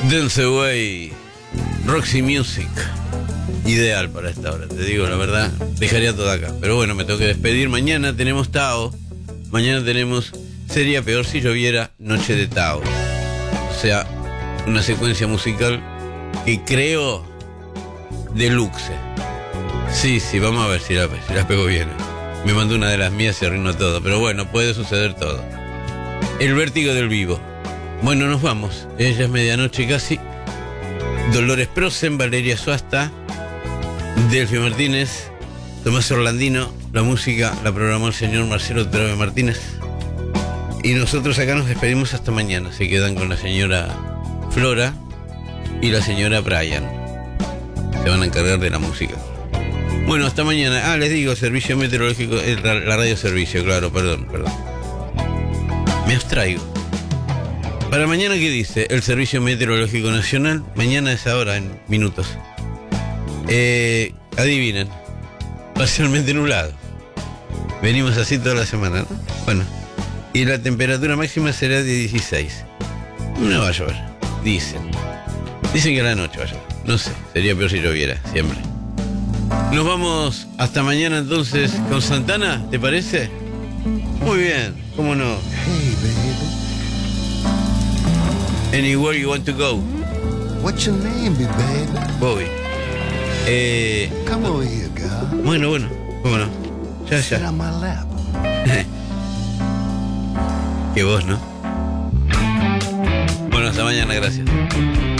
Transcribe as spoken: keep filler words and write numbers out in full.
Dance Away, Roxy Music. Ideal para esta hora, te digo la verdad. Dejaría todo acá. Pero bueno, me tengo que despedir. Mañana tenemos Tao. Mañana tenemos Sería Peor Si Lloviera, Noche de Tao. O sea, una secuencia musical que creo deluxe. Sí, sí, vamos a ver si la, si la pego bien. Me mandó una de las mías y arruinó todo. Pero bueno, puede suceder todo. El vértigo del vivo. Bueno, nos vamos. Ella es medianoche casi. Dolores Prosen, Valeria Suasta, Delfi Martínez, Tomás Orlandino. La música la programó el señor Marcelo Trave Martínez. Y nosotros acá nos despedimos hasta mañana. Se quedan con la señora Flora y la señora Brian. Se van a encargar de la música. Bueno, hasta mañana. Ah, les digo, servicio meteorológico, la, la radio servicio, claro, perdón, perdón. Me abstraigo. Para mañana, ¿qué dice el Servicio Meteorológico Nacional? Mañana es ahora, en minutos. Eh, adivinen. Parcialmente nublado. Venimos así toda la semana, ¿no? Bueno. Y la temperatura máxima será de dieciséis. No va a llover, dicen. Dicen que a la noche va a llover. No sé, sería peor si lloviera, siempre. Nos vamos hasta mañana entonces con Santana, ¿te parece? Muy bien, ¿cómo no? Hey, baby. Anywhere you want to go. What's your name, be baby? Bobby. Eh, Come over here, girl. bueno, bueno, cómo no. Ya, Sit ya. on my lap. Que vos, ¿no? Bueno, hasta mañana, gracias.